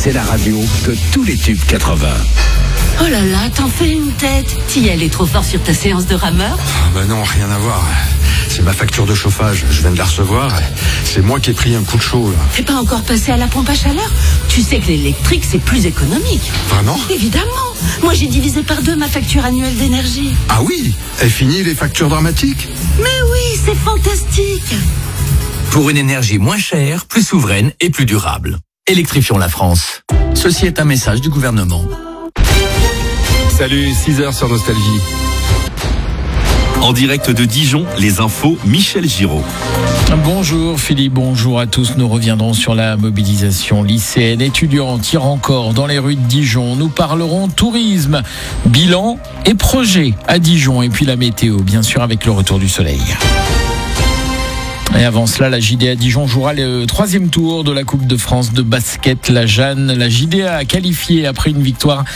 c'est la radio de tous les tubes 80. Oh là là, t'en fais une tête. T'y allais trop fort sur ta séance de rameur? Bah non, rien à voir. C'est ma facture de chauffage, je viens de la recevoir. C'est moi qui ai pris un coup de chaud là. T'es pas encore passé à la pompe à chaleur? Tu sais que l'électrique c'est plus économique. Vraiment? Évidemment. Moi j'ai divisé par 2 ma facture annuelle d'énergie. Ah oui? Et fini les factures dramatiques? Mais oui, c'est fantastique. Pour une énergie moins chère, plus souveraine et plus durable. Électrifions la France. Ceci est un message du gouvernement. Salut, 6h sur Nostalgie. En direct de Dijon, les infos, Michel Giraud. Bonjour Philippe, bonjour à tous. Nous reviendrons sur la mobilisation lycéenne. Étudiants tirent encore dans les rues de Dijon. Nous parlerons tourisme, bilan et projet à Dijon. Et puis la météo, bien sûr, avec le retour du soleil. Et avant cela, la JDA Dijon jouera le 3e tour de la Coupe de France de basket. La Jeanne, la JDA a qualifié après une victoire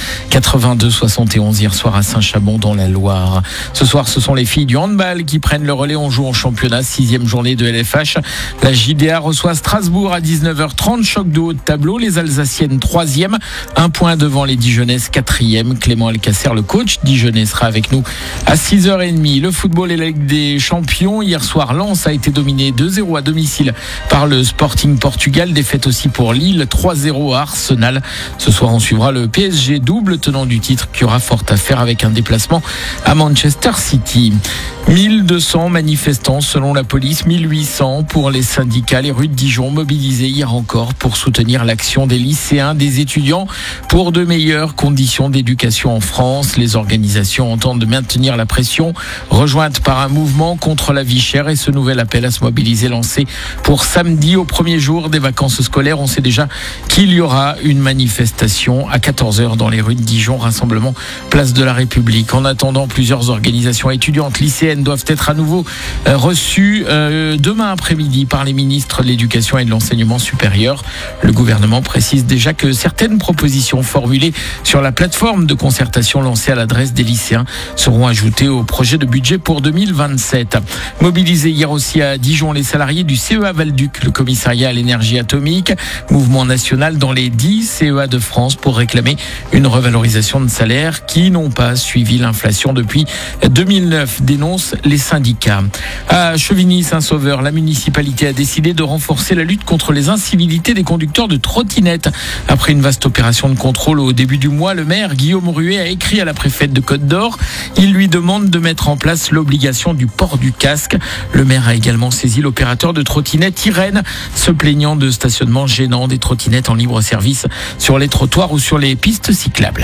82-71 hier soir à Saint-Chamond dans la Loire. Ce soir, ce sont les filles du handball qui prennent le relais. On joue en championnat, 6e journée de LFH. La JDA reçoit Strasbourg à 19h30. Choc de haut de tableau. Les Alsaciennes 3e. 1 point devant les Dijonnaises 4e. Clément Alcacer, le coach dijonnais, sera avec nous à 6h30. Le football et la Ligue des Champions. Hier soir, Lens a été dominé 2-0 à domicile par le Sporting Portugal. Défaite aussi pour Lille, 3-0 à Arsenal. Ce soir, on suivra le PSG, double tenant du titre, qui aura fort à faire avec un déplacement à Manchester City. 1200 manifestants selon la police, 1800 pour les syndicats. Les rues de Dijon mobilisées hier encore pour soutenir l'action des lycéens, des étudiants pour de meilleures conditions d'éducation en France. Les organisations entendent maintenir la pression, rejointes par un mouvement contre la vie chère et ce nouvel appel à se mobiliser lancé pour samedi au premier jour des vacances scolaires. On sait déjà qu'il y aura une manifestation à 14h dans les rues de Dijon, rassemblement place de la République. En attendant, plusieurs organisations étudiantes lycéennes doivent être à nouveau reçues demain après-midi par les ministres de l'Éducation et de l'Enseignement supérieur. Le gouvernement précise déjà que certaines propositions formulées sur la plateforme de concertation lancée à l'adresse des lycéens seront ajoutées au projet de budget pour 2027. Mobilisés hier aussi à Dijon, les salariés du CEA Val-Duc, le commissariat à l'énergie atomique, mouvement national dans les 10 CEA de France pour réclamer une revalorisation de salaire qui n'ont pas suivi l'inflation depuis 2009, dénoncent les syndicats. À Chevigny-Saint-Sauveur, la municipalité a décidé de renforcer la lutte contre les incivilités des conducteurs de trottinettes. Après une vaste opération de contrôle au début du mois, le maire Guillaume Ruet a écrit à la préfète de Côte-d'Or. Il lui demande de mettre en place l'obligation du port du casque. Le maire a également saisi l'opérateur de trottinettes Irène, se plaignant de stationnement gênant des trottinettes en libre service sur les trottoirs ou sur les pistes cyclables.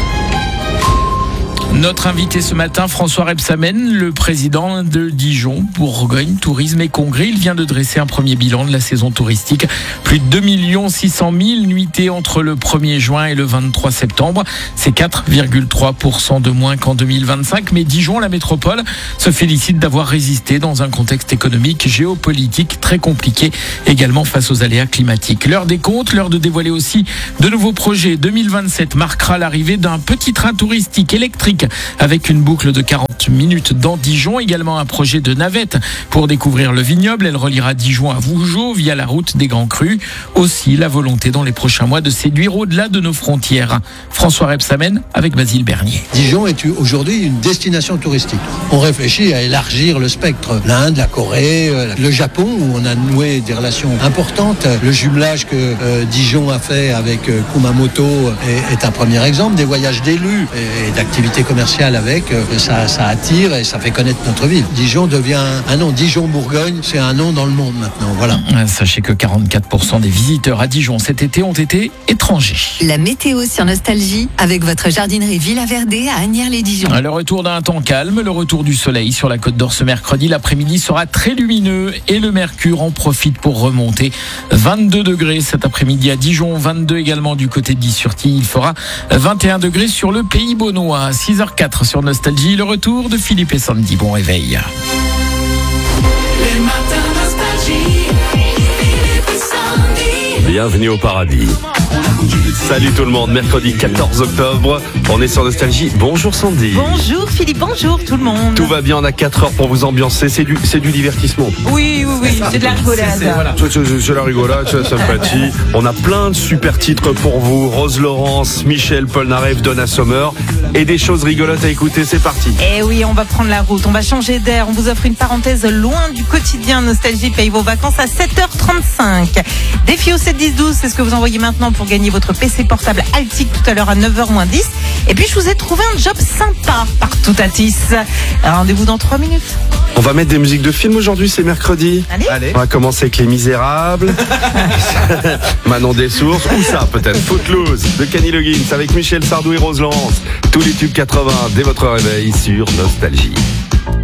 Notre invité ce matin, François Rebsamen, le président de Dijon, Bourgogne, Tourisme et Congrès. Il vient de dresser un premier bilan de la saison touristique. Plus de 2 600 000 nuitées entre le 1er juin et le 23 septembre. C'est 4,3% de moins qu'en 2025. Mais Dijon, la métropole, se félicite d'avoir résisté dans un contexte économique, géopolitique très compliqué, également face aux aléas climatiques. L'heure des comptes, l'heure de dévoiler aussi de nouveaux projets. 2027 marquera l'arrivée d'un petit train touristique électrique avec une boucle de 40 minutes dans Dijon. Également un projet de navette pour découvrir le vignoble. Elle reliera Dijon à Vougeot via la route des Grands Crus. Aussi la volonté dans les prochains mois de séduire au-delà de nos frontières. François Rebsamen avec Basile Bernier. Dijon est aujourd'hui une destination touristique. On réfléchit à élargir le spectre. L'Inde, la Corée, le Japon où on a noué des relations importantes. Le jumelage que Dijon a fait avec Kumamoto est un premier exemple. Des voyages d'élus et d'activités commerciales avec, ça attire et ça fait connaître notre ville. Dijon devient un nom. Dijon-Bourgogne, c'est un nom dans le monde maintenant. Voilà. Sachez que 44% des visiteurs à Dijon cet été ont été étrangers. La météo sur Nostalgie avec votre jardinerie Villa Verdé à Asnières-les-Dijon. Le retour d'un temps calme, le retour du soleil sur la Côte d'Or ce mercredi. L'après-midi sera très lumineux et le mercure en profite pour remonter. 22 degrés cet après-midi à Dijon, 22 également du côté de Die-sur-Tille. Il fera 21 degrés sur le Pays Beaunois. 6h04 sur Nostalgie, le retour de Philippe et Sandy. Bon réveil. Les matins Nostalgie, Philippe et Sandy. Bienvenue au paradis. Salut tout le monde, mercredi 14 octobre, on est sur Nostalgie. Bonjour Sandy. Bonjour Philippe, bonjour tout le monde. Tout va bien, on a 4 heures pour vous ambiancer, c'est du divertissement. Oui, c'est de la rigolade. C'est la rigolade, c'est la sympathie. On a plein de super titres pour vous. Rose Laurence, Michel Polnareff, Donna Summer et des choses rigolotes à écouter, c'est parti. Eh oui, on va prendre la route, on va changer d'air. On vous offre une parenthèse loin du quotidien. Nostalgie paye vos vacances à 7h35. Défi au 7-10-12, c'est ce que vous envoyez maintenant pour gagner votre PC portable Altic tout à l'heure à 9h-10. Et puis je vous ai trouvé un job sympa par Toutatis. Rendez-vous dans 3 minutes. On va mettre des musiques de films aujourd'hui, c'est mercredi. Allez. On va commencer avec Les Misérables, Manon des Sources, ou ça peut-être, Footloose de Kenny Loggins avec Michel Sardou et Rose Laurence. Tous les tubes 80 dès votre réveil sur Nostalgie.